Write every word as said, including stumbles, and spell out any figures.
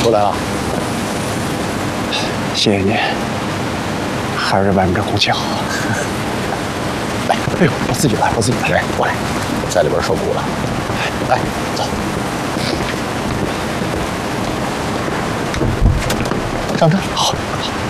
出来了，谢谢你，还是外面这空气好。来，哎呦，我自己来，我自己来，来，过来，在里边受苦了。来，走。上车，好。